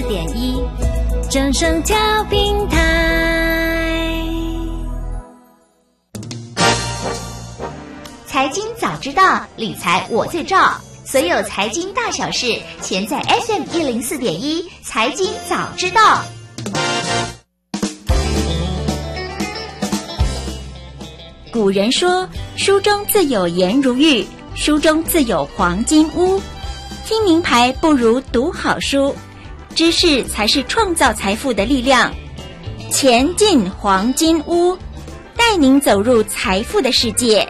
104.1正声调频台。 财经早知道，理财我最照。所有财经大小事，全在 FM104.1财经早知道。古人说，书中自有颜如玉，书中自有黄金屋。听名牌不如读好书，知识才是创造财富的力量。钱进黄金屋，带您走入财富的世界。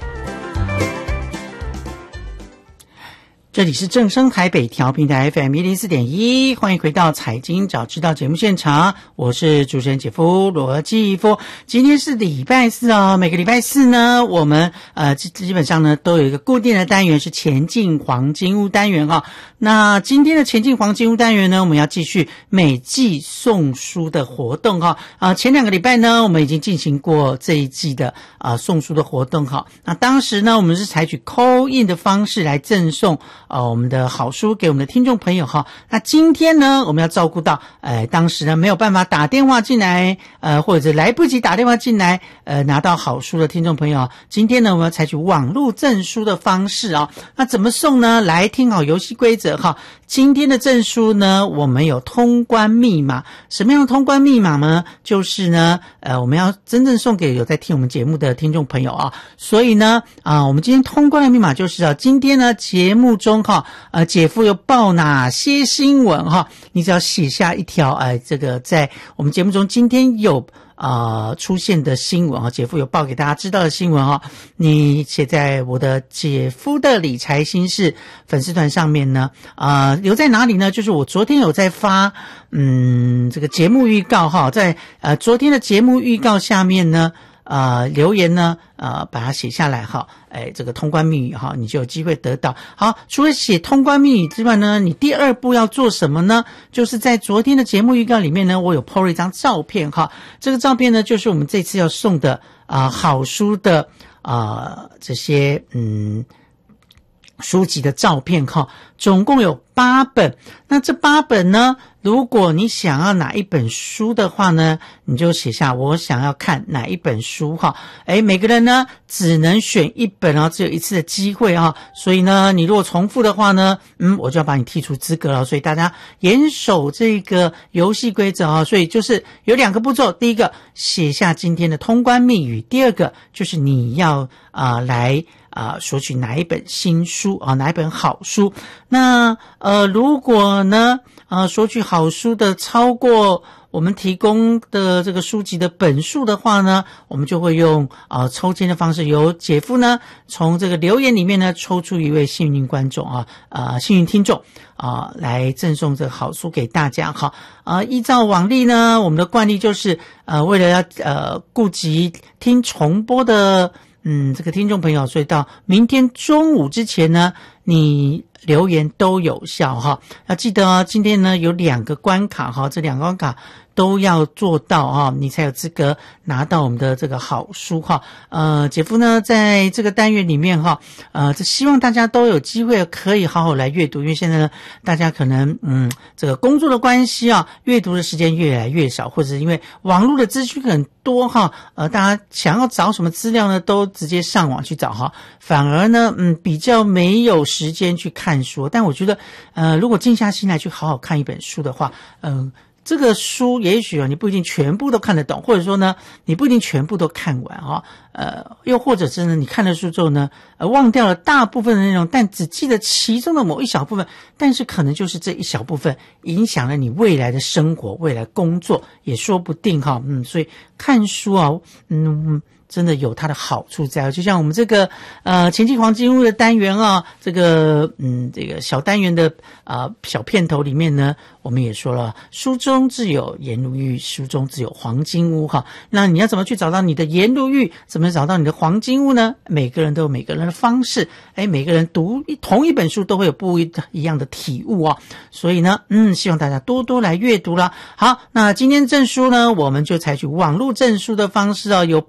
这里是正声台北调频台 FM104.1， 欢迎回到财经早知道节目现场，我是主持人姐夫罗继夫。今天是礼拜四哦，每个礼拜四呢，我们基本上呢都有一个固定的单元，是前进黄金屋单元哦。那今天的前进黄金屋单元呢，我们要继续每季送书的活动哈。前2个礼拜呢，我们已经进行过这一季的送书的活动哈。那当时呢，我们是采取 call in 的方式来赠送我们的好书给我们的听众朋友哈。那今天呢，我们要照顾到当时呢没有办法打电话进来或者来不及打电话进来拿到好书的听众朋友，今天呢我们要采取网络赠书的方式啊。那怎么送呢？来听好游戏规则哈。今天的赠书呢，我们有通关密码。什么样的通关密码呢？就是呢我们要真正送给有在听我们节目的听众朋友啊。所以呢我们今天通关的密码就是今天呢节目中姐夫有报哪些新闻哈？你只要写下一条这个在我们节目中今天有出现的新闻姐夫有报给大家知道的新闻你写在我的姐夫的理财心事粉丝团上面呢留在哪里呢？就是我昨天有在发这个节目预告在昨天的节目预告下面呢留言呢把它写下来这个通关密语你就有机会得到。好，除了写通关密语之外呢，你第二步要做什么呢？就是在昨天的节目预告里面呢，我有 po 了一张照片这个照片呢就是我们这次要送的好书的这些书籍的照片总共有8本。那这8本呢，如果你想要哪一本书的话呢，你就写下我想要看哪一本书每个人呢只能选一本只有一次的机会所以呢你如果重复的话呢我就要把你剔除资格了。所以大家严守这个游戏规则所以就是有2个步骤，第一个写下今天的通关密语，第二个就是你要来索取哪一本新书哪一本好书。那如果呢索取好书的超过我们提供的这个书籍的本数的话呢，我们就会用抽签的方式，由姐夫呢从这个留言里面呢抽出一位幸运观众幸运听众来赠送这个好书给大家依照往例呢，我们的惯例就是为了要顾及听重播的这个听众朋友，所以到明天中午之前呢，你留言都有效要记得今天呢有2个关卡这2个关卡都要做到你才有资格拿到我们的这个好书姐夫呢在这个单元里面希望大家都有机会可以好好来阅读，因为现在呢大家可能这个工作的关系阅读的时间越来越少，或者是因为网络的资讯很多大家想要找什么资料呢都直接上网去找反而呢比较没有时间去看书。但我觉得如果静下心来去好好看一本书的话这个书也许你不一定全部都看得懂，或者说呢你不一定全部都看完又或者是呢你看了书之后呢忘掉了大部分的内容，但只记得其中的某一小部分，但是可能就是这一小部分影响了你未来的生活未来工作也说不定所以看书真的有它的好处在，就像我们这个前进黄金屋的单元这个小单元的小片头里面呢，我们也说了，书中自有颜如玉，书中自有黄金屋那你要怎么去找到你的颜如玉，怎么找到你的黄金屋呢？每个人都有每个人的方式每个人读同一本书都会有不一样的体悟所以呢希望大家多多来阅读啦。好，那今天证书呢，我们就采取网络证书的方式有8本书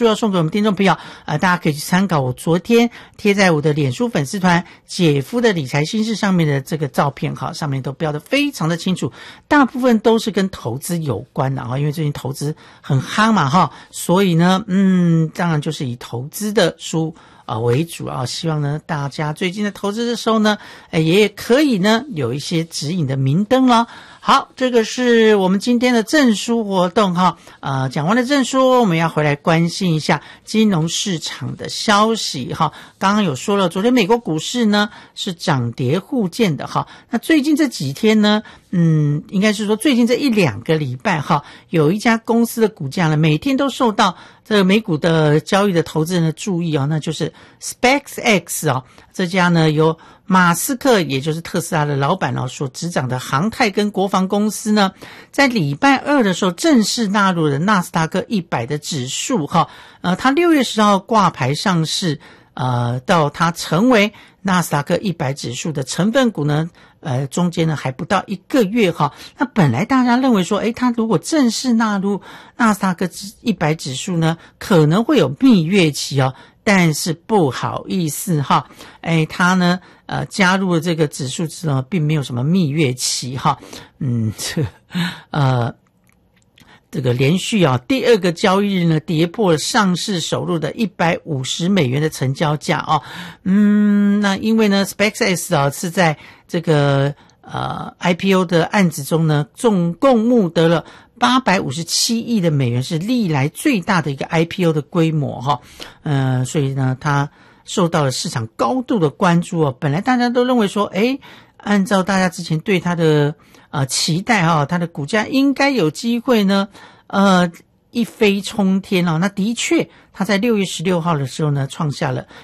要送给我们听众朋友大家可以去参考我昨天贴在我的脸书粉丝团姐夫的理财心事上面的这个照片哈，上面都标得非常的清楚，大部分都是跟投资有关的哈，因为最近投资很夯嘛哈，所以呢当然就是以投资的书为主希望呢大家最近的投资的时候呢也可以呢有一些指引的明灯了。好，这个是我们今天的证书活动哈。讲完了证书，我们要回来关心一下金融市场的消息哈。刚刚有说了，昨天美国股市呢是涨跌互见的哈。那最近这几天呢，应该是说最近这1-2个礼拜哈，有一家公司的股价呢，每天都受到这个美股的交易的投资人的注意那就是 SpaceX 这家呢由马斯克也就是特斯拉的老板所执掌的航太跟国防公司呢，在礼拜二的时候正式纳入了纳斯达克100的指数哈。它6月10号挂牌上市，到它成为纳斯达克100指数的成分股呢，中间呢还不到1个月哈。那本来大家认为说，它如果正式纳入纳斯达克100指数呢，可能会有蜜月期但是不好意思哈，它呢加入了这个指数之后，并没有什么蜜月期哈。这个连续第2个交易日呢跌破了上市首日的$150的成交价那因为呢 SpaceX 是在这个IPO 的案子中呢，总共募得了$857亿，是历来最大的一个 IPO 的规模哈。所以呢它受到了市场高度的关注本来大家都认为说按照大家之前对它的期待它的股价应该有机会呢一飞冲天那的确它在6月16号的时候呢创下了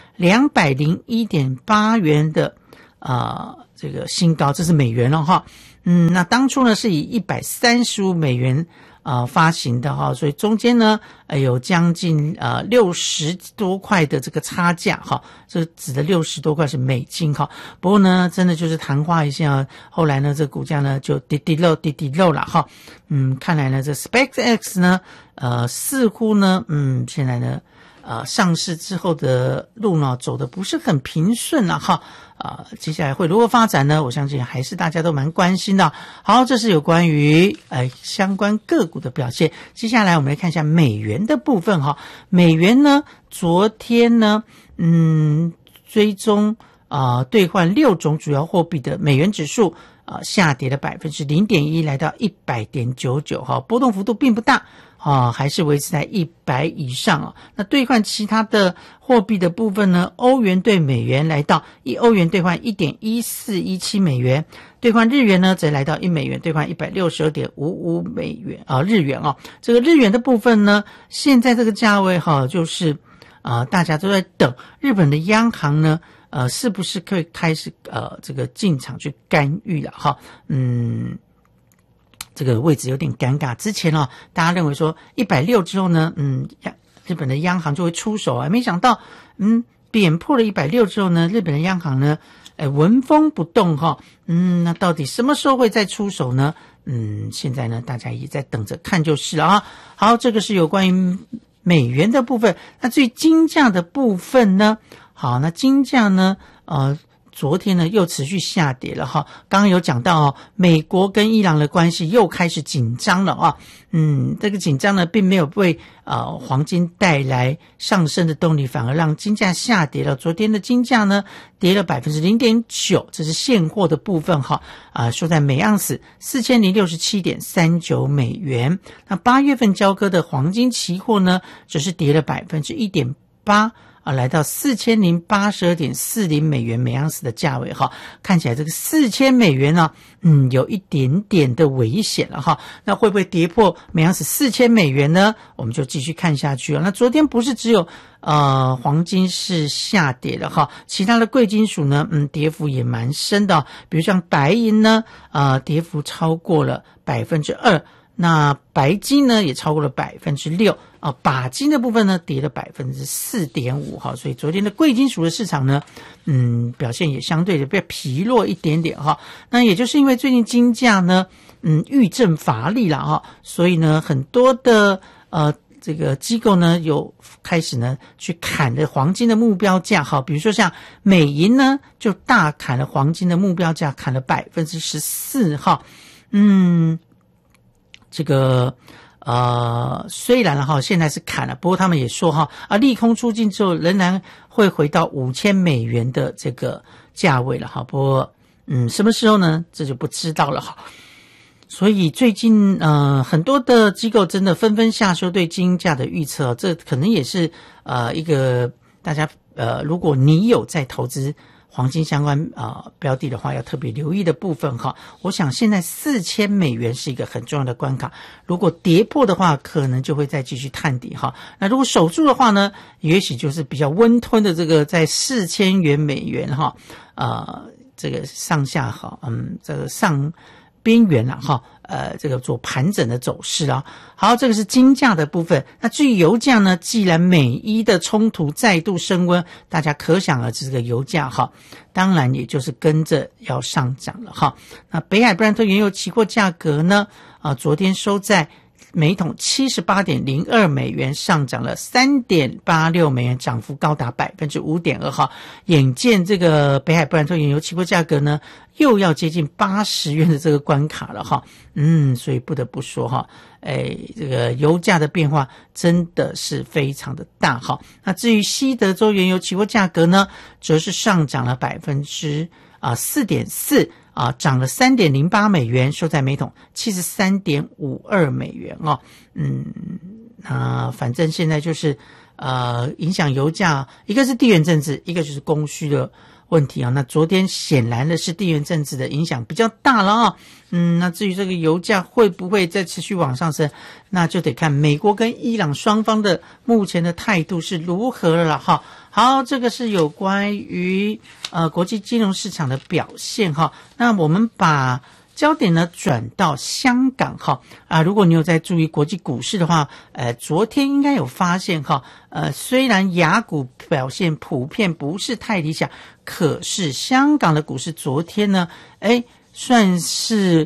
$201.8的这个新高，这是美元哈。那当初呢是以$135发行的所以中间呢有将近60多块的这个差价这指的60多块是美金不过呢真的就是昙花一现后来呢这股价呢就跌漏了看来呢这 SpaceX 呢似乎呢现在呢上市之后的路呢走得不是很平顺接下来会如何发展呢？我相信还是大家都蛮关心的。好，这是有关于相关个股的表现。接下来我们来看一下美元的部分美元呢昨天呢追踪兑换6种主要货币的美元指数下跌了 0.1% 来到 100.99 波动幅度并不大还是维持在100以上那兑换其他的货币的部分呢，欧元兑美元来到1欧元兑换 1.1417 美元，兑换日元呢则来到1美元兑换 162.55 美元日元这个日元的部分呢，现在这个价位就是大家都在等日本的央行呢是不是可以开始这个进场去干预了这个位置有点尴尬。之前大家认为说160之后呢日本的央行就会出手没想到贬破了160之后呢，日本的央行呢纹风不动那到底什么时候会再出手呢？现在呢大家也在等着看就是了好，这个是有关于美元的部分。那至于金价的部分呢，好，那金价呢昨天呢又持续下跌了刚刚有讲到美国跟伊朗的关系又开始紧张了这个紧张呢并没有为黄金带来上升的动力，反而让金价下跌了。昨天的金价呢跌了 0.9%， 这是现货的部分收在每盎司 4067.39 美元。那8月份交割的黄金期货呢只是跌了 1.8%来到 4082.40 美元每盎司的价位看起来这个4000美元呢有一点点的危险了那会不会跌破每盎司4000美元呢？我们就继续看下去那昨天不是只有黄金是下跌了其他的贵金属呢跌幅也蛮深的比如像白银呢跌幅超过了 2%，那白金呢也超过了 6%钯金的部分呢跌了 4.5% 所以昨天的贵金属的市场呢表现也相对的比较疲弱一点点那也就是因为最近金价呢遇震乏力了所以呢很多的这个机构呢有开始呢去砍的黄金的目标价，好，比如说像美银呢就大砍了黄金的目标价，砍了 14%哈。这个虽然哈现在是砍了，不过他们也说哈利空出尽之后仍然会回到$5000的这个价位了哈。不过什么时候呢？这就不知道了哈。所以最近很多的机构真的纷纷下修对金价的预测，这可能也是一个大家如果你有在投资黄金相关标的的话要特别留意的部分哈。我想现在$4000是一个很重要的关卡，如果跌破的话可能就会再继续探底哈。那如果守住的话呢，也许就是比较温吞的这个在$4000哈这个上下哈这个上边缘了哈，这个做盘整的走势啊。好，这个是金价的部分。那至于油价呢，既然美伊的冲突再度升温，大家可想而知这个油价哈，当然也就是跟着要上涨了哈。那北海布兰特原油期货价格呢，昨天收在每桶$78.02，上涨了$3.86，涨幅高达 5.2% 哈。眼见这个北海布兰特原油期货价格呢又要接近$80的这个关卡了哈。所以不得不说哈，这个油价的变化真的是非常的大哈。那至于西德州原油期货价格呢，则是上涨了 4.4%，涨了$3.08，收在每桶$73.52哦。反正现在就是影响油价，一个是地缘政治，一个就是供需的问题啊。那昨天显然的是地缘政治的影响比较大了啊。那至于这个油价会不会再持续往上升，那就得看美国跟伊朗双方的目前的态度是如何了哈。好，这个是有关于国际金融市场的表现哈。那我们把焦点呢转到香港哈如果你有在注意国际股市的话，昨天应该有发现哈，虽然亚股表现普遍不是太理想，可是香港的股市昨天呢，算是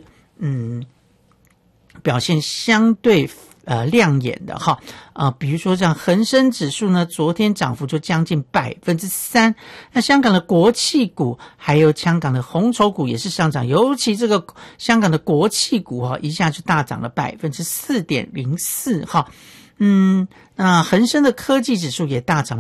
表现相对亮眼的哈。比如说像恒生指数呢，昨天涨幅就将近 3%。那香港的国企股还有香港的红筹股也是上涨，尤其这个香港的国企股一下就大涨了 4.04% 哈。那恒生的科技指数也大涨了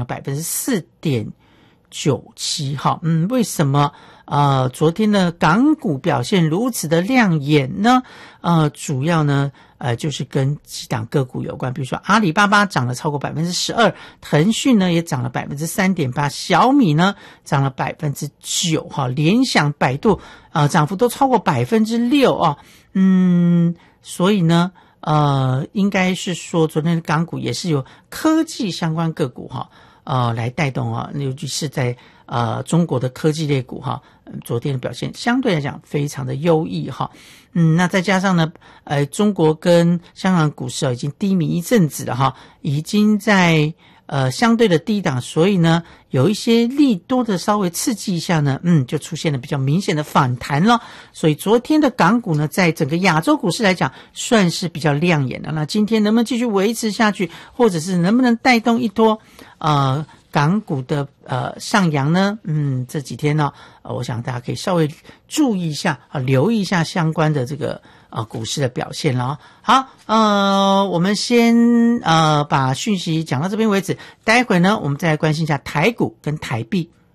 4.97% 哈。为什么昨天的港股表现如此的亮眼呢？主要呢就是跟几档个股有关，比如说阿里巴巴涨了超过 12%， 腾讯呢也涨了 3.8%， 小米呢涨了 9% 哈，联想、百度涨幅都超过 6% 啊。所以呢应该是说昨天的港股也是有科技相关个股哈来带动尤其是在中国的科技类股哈，昨天的表现相对来讲非常的优异哈。那再加上呢中国跟香港股市已经低迷一阵子了哈，已经在相对的低档，所以呢有一些利多的稍微刺激一下呢就出现了比较明显的反弹了。所以昨天的港股呢在整个亚洲股市来讲算是比较亮眼的。那今天能不能继续维持下去，或者是能不能带动一波港股的上扬呢？这几天呢我想大家可以稍微注意一下留意一下相关的这个股市的表现了。好，我们先把讯息讲到这边为止，待会呢我们再来关心一下台股跟台币。